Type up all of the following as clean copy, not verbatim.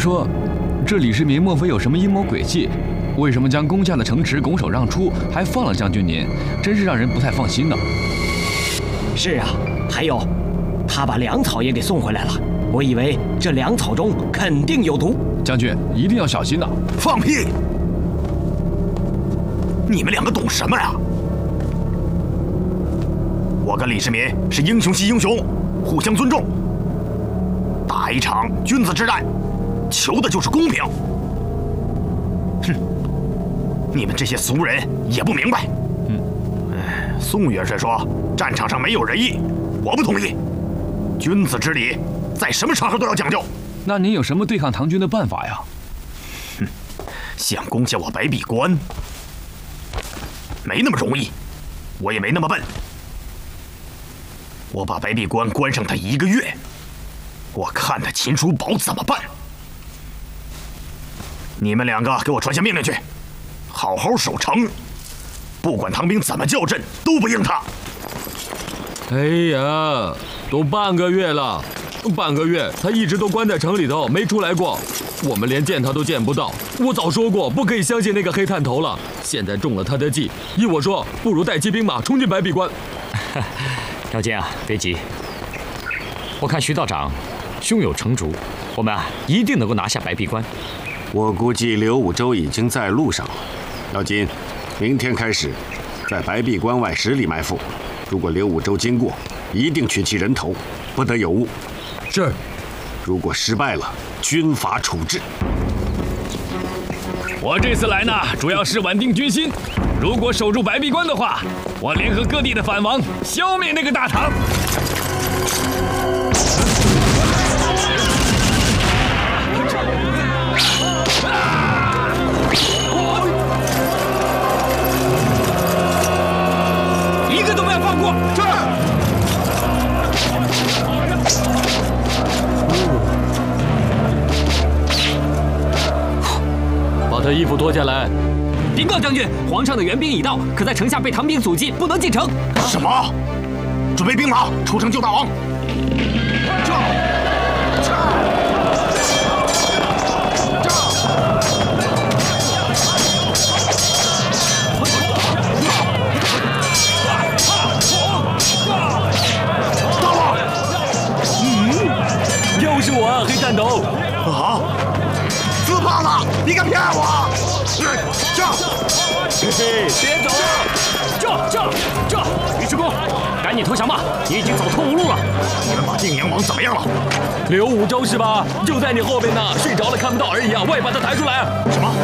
说，这李世民莫非有什么阴谋诡计？为什么将攻下的城池拱手让出，还放了将军您？真是让人不太放心呢。 是啊，还有，他把粮草也给送回来了。我以为这粮草中肯定有毒。 将军一定要小心呐！ 放屁！你们两个懂什么呀？我跟李世民是英雄惜英雄，互相尊重，打一场君子之战，求的就是公平。哼，你们这些俗人也不明白。宋元帅说战场上没有仁义，我不同意。君子之礼，在什么场合都要讲究。 那您有什么对抗唐军的办法呀？ 想攻下我白璧关，没那么容易，我也没那么笨。我把白璧关关上他1个月，我看他秦叔宝怎么办。你们两个给我传下命令去，好好守城，不管唐兵怎么叫阵，都不应他。 哎呀，都半个月了，半个月他一直都关在城里头，没出来过，我们连见他都见不到。我早说过不可以相信那个黑探头了，现在中了他的计，依我说，不如带骑兵马冲进白璧关。 姚坚啊，别急，我看徐道长胸有成竹，我们一定能够拿下白璧关。 我估计刘武周已经在路上了。姚金，明天开始，在白璧关外10里埋伏。如果刘武周经过，一定取其人头，不得有误。 是。 如果失败了，军法处置。 我这次来呢，主要是稳定军心。如果守住白璧关的话，我联合各地的反王，消灭那个大唐。 一个都不要放过！ 把他衣服脱下来。 禀告将军，皇上的援兵已到，可在城下被唐兵阻击，不能进城。 什么？准备兵马出城救大王！大王！ 又是我啊，黑探头！ 啊！自怕了！你敢骗我？ 嘿嘿，别走！ 这！尉迟恭，赶紧投降吧！你已经走投无路了。 你们把定阳王怎么样了？ 刘武周是吧？就在你后边呢，睡着了看不到而已啊！我也把他抬出来。 什么？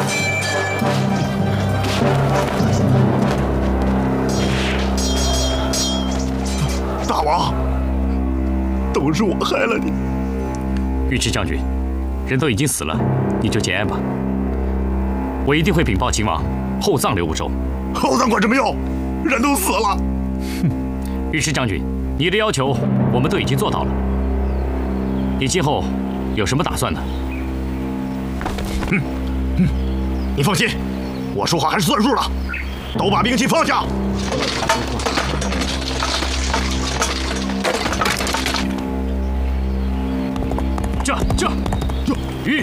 大王，都是我害了你。 尉迟将军，人都已经死了，你就节哀吧。我一定会禀报秦王，厚葬刘武周。 厚葬管什么用？人都死了。 尉迟将军，你的要求我们都已经做到了。你今后有什么打算呢？ 你放心，我说话还是算数的。都把兵器放下。 这，玉。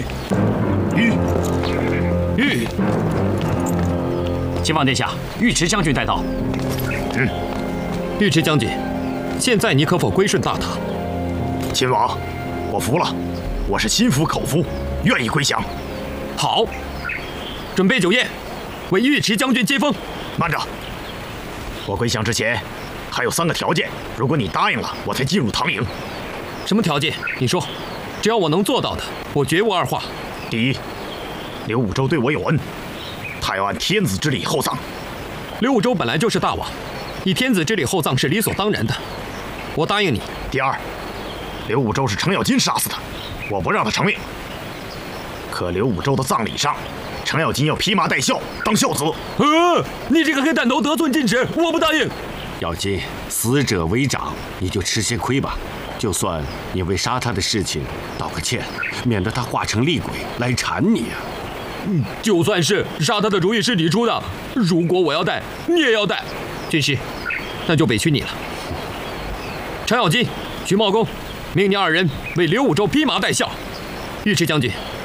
秦王殿下，尉迟将军带到。 尉迟将军，现在你可否归顺大唐？ 秦王，我服了，我是心服口服，愿意归降。 好，准备酒宴，为尉迟将军接风。 慢着，我归降之前还有3个条件，如果你答应了，我才进入唐营。 什么条件？你说，只要我能做到的，我绝无二话。 第一，刘武周对我有恩，他要按天子之礼厚葬。 刘武周本来就是大王，以天子之礼厚葬是理所当然的，我答应你。 第二，刘武周是程咬金杀死的，我不让他偿命。可刘武周的葬礼上，程咬金要披麻戴孝当孝子。 你这个黑蛋头得寸进尺，我不答应。 咬金，死者为长，你就吃些亏吧。就算你为杀他的事情道个歉，免得他化成厉鬼来缠你啊。 就算是杀他的主意是你出的，如果我要带，你也要带。军师，那就委屈你了。程咬金、徐茂公，命你2人为刘武周披麻戴孝。尉迟将军，